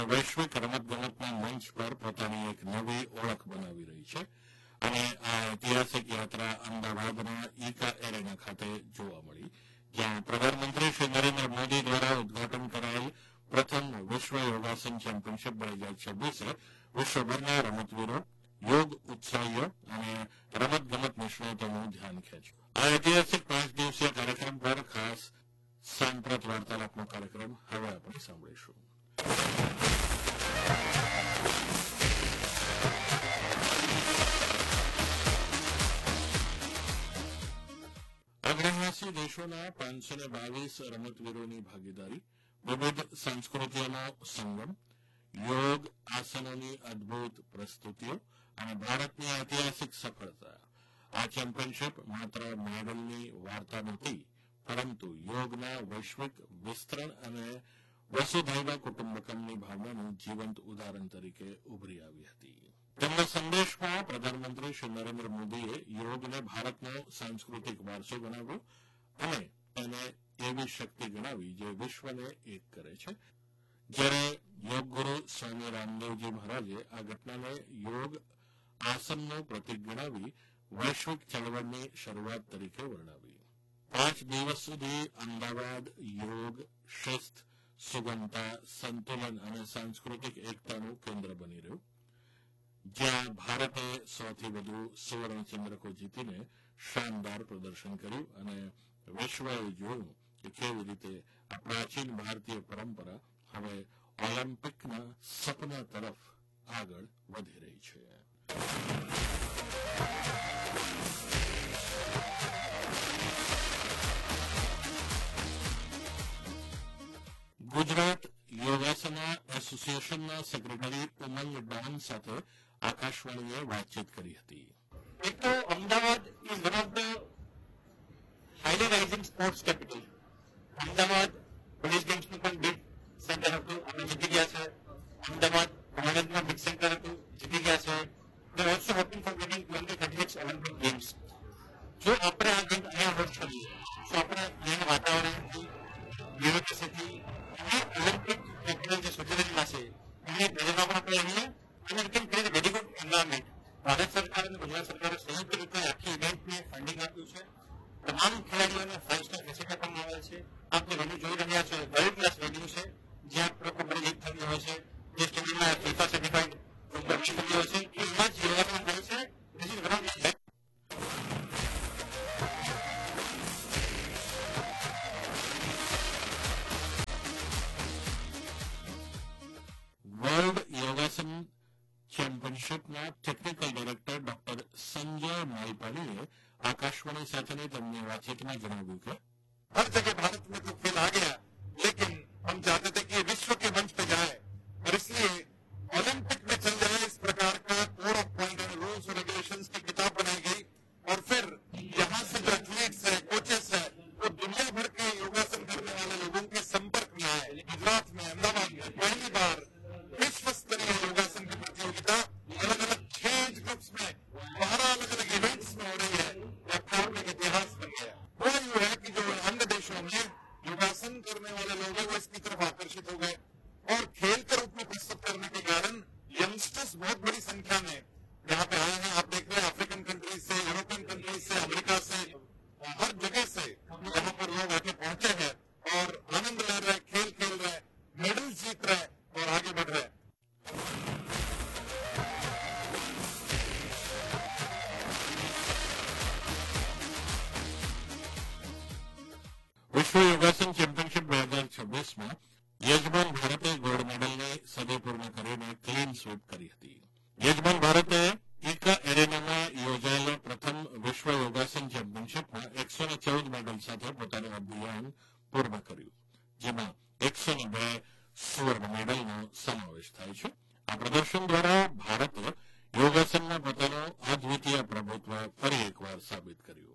વૈશ્વિક રમતગમતના મંચ પર પોતાની એક નવી ઓળખ બનાવી રહી છે અને આ ઐતિહાસિક યાત્રા અમદાવાદના ઈકા એરેના ખાતે જોવા મળી, જ્યાં પ્રધાનમંત્રી શ્રી નરેન્દ્ર મોદી દ્વારા ઉદઘાટન કરાયેલ પ્રથમ વિશ્વ યોગાસન ચેમ્પિયનશિપ 2026 વિશ્વભરના રમતવીરો, યોગ ઉત્સાહીઓ અને રમતગમત નિષ્ણાતોનું ધ્યાન ખેંચ્યું. આ ઐતિહાસિક 5 દિવસીય કાર્યક્રમ પર ખાસ સાંપ્રત વાર્તાલાપનો કાર્યક્રમ હવે આપણે સાંભળીશું. અગ્રણી દેશોના 522 રમતવીરોની ભાગીદારી, વિવિધ સંસ્કૃતિઓનો સંગમ, યોગ આસનોની અદભુત પ્રસ્તુતિઓ અને ભારતની ઐતિહાસિક સફળતા. આ ચેમ્પિયનશિપ માત્ર મેડલની વાર્તા નથી, પરંતુ યોગના વૈશ્વિક વિસ્તરણ અને વસુધૈવ કુટુંબકમની ભાવનાનું જીવંત ઉદાહરણ તરીકે ઉભરી આવી હતી. તેમના સંદેશમાં પ્રધાનમંત્રી શ્રી નરેન્દ્ર મોદીએ યોગને ભારતનો સાંસ્કૃતિક વારસો ગણાવ્યો અને તેને એવી શક્તિ ગણાવી જે વિશ્વને એક કરે છે. જ્યારે યોગ ગુરુ સ્વામી રામદેવજી મહારાજે આ ઘટનાને યોગ આસનનું પ્રતીક ગણાવી વૈશ્વિક ચળવળની શરૂઆત તરીકે વર્ણવી. 5 દિવસ સુધી અમદાવાદ યોગ, શિસ્ત, સુગમતા, સંતુલન અને સાંસ્કૃતિક એકતાનું કેન્દ્ર બની રહ્યું, જ્યાં ભારતે સૌથી વધુ સુવર્ણ ચંદ્રકો જીતીને શાનદાર પ્રદર્શન કર્યું અને વિશ્વએ જોયું કે કેવી રીતે આ પ્રાચીન ભારતીય પરંપરા હવે ઓલિમ્પિકના સપના તરફ આગળ વધી રહી છે. ગુજરાત યોગાસના એસોસિએશનના સેક્રેટરી ઉમંગ ડાન સાથે આકાશવાણીએ વાતચીત કરી હતી. એક તો Ahmedabad is one of the highly rising sports capital. Ahmedabad police ગેમ્સનું પણ બિગ સેન્ટર હતું, આપણે જીતી ગયા છે. અમદાવાદ કોમનવેલ્થમાં બિગ સેન્ટર હતું, જીતી ગયા છે. They are also hoping four winning 2036 Olympic games. જો આપણે આ ગેમ અહીંયા હોસ્ટ કરીએ તો આપણે અહીંયાના વાતાવરણથી, બ્યુરોક્રેસીથી અને ઓલિમ્પિક કેપિટલ જે સ્વિટ્ઝરલેન્ડમાં છે એની પ્રેરણા પણ આપણે અહીંયા અને it can create very good environment. Bharat સરકાર અને ગુજરાત સરકારે સંયુક્ત રીતે આખી ઇવેન્ટને ફંડિંગ આપ્યું છે. તમામ ખેલાડીઓને 5 સ્ટાર ફેસિલિટી આપવામાં આવે છે. આપ જે વેન્યુ જોઈ રહ્યા છો વર્લ્ડ ક્લાસ વેન્યુ છે, જ્યાં પ્રો કબડ્ડી લીગ થતી હોય છે, જે સ્ટેડિયમમાં ફીફા સર્ટિફાઈડ કબડ્ડી થતી હોય છે, એમાં જ યોગાસન થાય છે. This is one of the world યોગાસન ચેમ્પિયનશિપના technical director doctor Sanjay માલપાણીએ Akashvani સાથેની તેમની વાતચીતમાં જણાવ્યું કે हर जगह भारत में तो खेल आ गया, लेकिन हम चाहते थे कि विश्व के मंच पे जाए और इसलिए ओलंपिक में चल जाए इस प्रकार का कोड ऑफ पॉइंट और रूल्स और रेगुलेशंस की किताब बनाई गई और फिर यहाँ से जो एथलीट्स है, कोचेस है, वो दुनिया भर के योगासन करने वाले लोगों के संपर्क में आए. गुजरात में, अहमदाबाद में पहली बार विश्व स्तरीय योगासन की प्रतियोगिता अलग अलग 6 एज ग्रुप्स में 12 अलग अलग इवेंट्स में हो रही है. एक इतिहास बन गया. वो ये है कि जो अन्य देशों में योगासन करने वाले लोग हैं वो इसकी तरफ आकर्षित हो गए और खेल के रूप में प्रस्तुत करने के कारण यंगस्टर्स बहुत बड़ी संख्या में यहाँ पे आए हैं. आप देख रहे हैं अफ्रीकन कंट्रीज से, यूरोपियन कंट्रीज से, अमेरिका से, हर जगह से यहाँ पर लोग आके पहुंचे हैं और आनंद ले रहे हैं, खेल खेल रहे हैं, मेडल जीत रहे हैं और आगे बढ़ रहे हैं. વિશ્વ યોગાસન ચેમ્પિયનશિપ 2026માં યજમાન ભારતે ગોલ્ડ મેડલની સદી પૂર્ણ કરીને ક્લીન સ્વીપ કરી હતી. યજમાન ભારતે ઈકા એરેનામાં યોજાયેલા પ્રથમ વિશ્વ યોગાસન ચેમ્પિયનશિપમાં 114 મેડલ સાથે પોતાનું અભિયાન પૂર્ણ કર્યું, જેમાં 102 સુવર્ણ મેડલનો સમાવેશ થાય છે. આ પ્રદર્શન દ્વારા ભારતે યોગાસનમાં પોતાનું અદ્વિતીય પ્રભુત્વ ફરી એકવાર સાબિત કર્યું.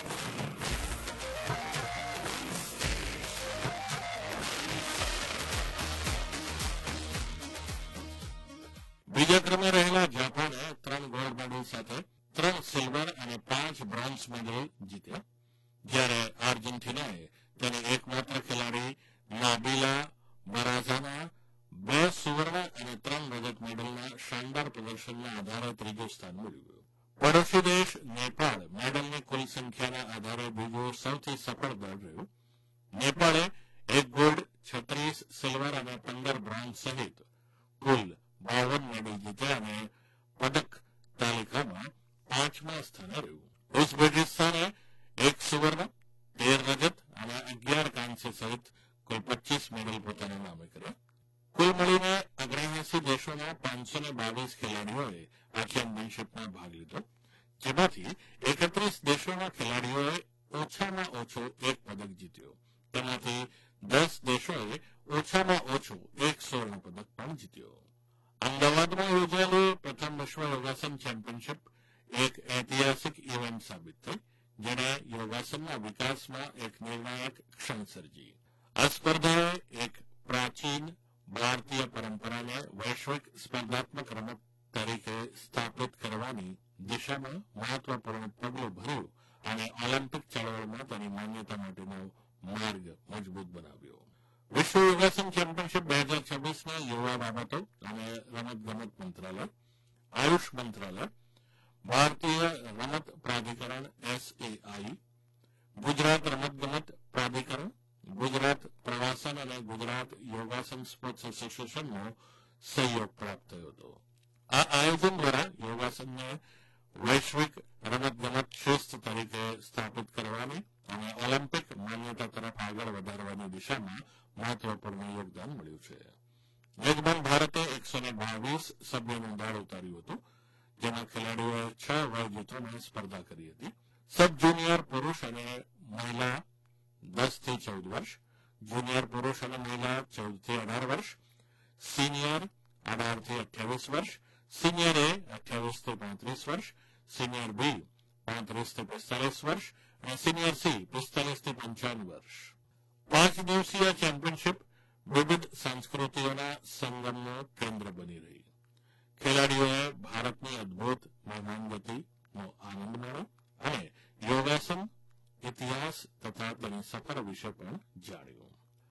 બીજા ક્રમે રહેલા જાપાને 3 ગોલ્ડ મેડલ સાથે 3 સિલ્વર અને 5 બ્રોન્ઝ મેડલ જીત્યા, જ્યારે આર્જેન્ટિનાએ તેની એકમાત્ર ખેલાડી નાબીલા બરાઝાના 2 સુવર્ણ અને 3 રજત મેડલના શાનદાર પ્રદર્શનના આધારે ત્રીજું સ્થાન મેળવ્યું. પડોશી દેશ નેપાળ મેડલની કુલ સંખ્યાના આધારે બીજું સૌથી સફળ દળ રહ્યું. નેપાળે 1 ગોલ્ડ, 36 સિલ્વર અને 15 બ્રોન્ઝ સહિત કુલ 52 મેડલ જીત્યા અને પદક તાલિકામાં 5મા સ્થાને રહ્યું. ઉઝબેકિસ્તાને 1 સુવર્ણ, 13 રજત અને 11 કાંસ્ય સહિત કુલ 25 મેડલ પોતાના નામે કર્યા. કુલ મળીને 79 દેશોના 522 ખેલાડીઓએ આ ચેમ્પિયનશીપમાં ભાગ લીધો, જેમાંથી 31 દેશોના ખેલાડીઓએ ઓછામાં ઓછો 1 પદક જીત્યો. તેમાંથી 10 દેશોએ ઓછામાં ઓછો 1 સ્વર્ણ પદક પણ જીત્યો. અમદાવાદમાં યોજાયેલી પ્રથમ વિશ્વ યોગાસન ચેમ્પિયનશીપ એક ઐતિહાસિક ઇવેન્ટ સાબિત થઈ, જેણે યોગાસનના વિકાસમાં એક નિર્ણાયક ક્ષણ સર્જી. આ સ્પર્ધાએ એક પ્રાચીન ભારતીય પરંપરાને વૈશ્વિક સ્પર્ધાત્મક રમત તરીકે સ્થાપિત કરવાની દિશામાં મહત્વપૂર્ણ પગલું ભર્યું અને ઓલિમ્પિક ચળવળમાં તેની માન્યતા માટેનો માર્ગ મજબૂત બનાવ્યો. વિશ્વ યોગાસન ચેમ્પિયનશીપ 2026ના યુવા બાબતો અને રમતગમત મંત્રાલય, આયુષ મંત્રાલય, ભારતીય રમત પ્રાધિકરણ SAI, ગુજરાત રમતગમત પ્રાધિકરણ, ગુજરાત પ્રવાસન અને ગુજરાત યોગાસન સ્પોર્ટ્સ એસોસિએશનનો સહયોગ પ્રાપ્ત થયો હતો. આ આયોજન દ્વારા યોગાસનને વૈશ્વિક રમતગમત શિસ્ત તરીકે સ્થાપિત કરવાની અને ઓલિમ્પિક માન્યતા તરફ આગળ વધારવાની દિશામાં મહત્વપૂર્ણ યોગદાન મળ્યું છે. મેજબાન ભારતે 122 સભ્યોનું દળ ઉતાર્યું હતું, જેમાં ખેલાડીઓએ 6 વય જૂથોમાં સ્પર્ધા કરી હતી. સબ જુનિયર પુરુષ અને મહિલા 10 થી 14 વર્ષ, જુનિયર પુરુષ અને મહિલા 14 થી 18 વર્ષ, સિનિયર 18 થી 28 વર્ષ, સિનિયર A 28 થી 35 વર્ષ, સિનિયર B 35 થી 45 વર્ષ અને સિનિયર C 45 થી 55 વર્ષ. 5 દિવસીય ચેમ્પિયનશીપ વિવિધ સંસ્કૃતિઓના સંગમનું કેન્દ્ર બની રહી. ખેલાડીઓએ ભારતની અદભુત મહેમાનગતિનો આનંદ માણ્યો અને યોગાસન ઇતિહાસ તથા તેની સફર વિશે પણ જાણ્યું.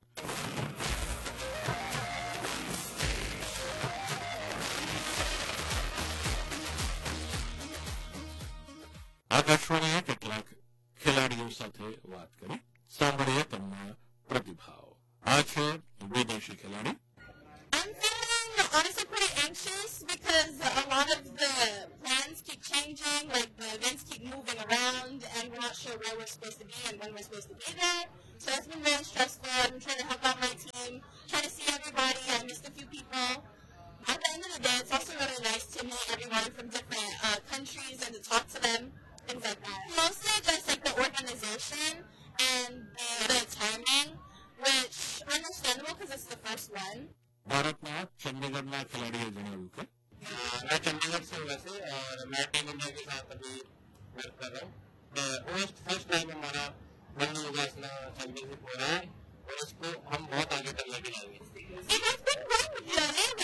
આકાશવાણીએ કેટલાક ખેલાડીઓ સાથે વાત કરી, સાંભળીએ તેમના પ્રતિભાવ. આ છે વિદેશી ખેલાડી. I'm feeling honestly pretty anxious because a lot of the plans keep changing, like the events keep moving around and we're not sure where we're supposed to be and when we're supposed to be there. So it's been very stressful. I've been trying to help out my team, trying to see everybody. I missed a few people. At the end of the day, it's also really nice to meet everyone from different countries and to talk to them, things like that. Mostly just like the organization and the timing, which understandable because it's the first one. ભારતના ચંડીગઢના ખેલાડીએ જણાવ્યું કે मैं चंडीगढ़ से हूँ वैसे और मैं team India के साथ अभी वर्क कर रहा हूँ. फर्स्ट टाइम हमारा वर्ल्ड योगासना चैंपियनशिप हो रहा है और इसको हम बहुत आगे तक लेके जाएंगे. It has been going really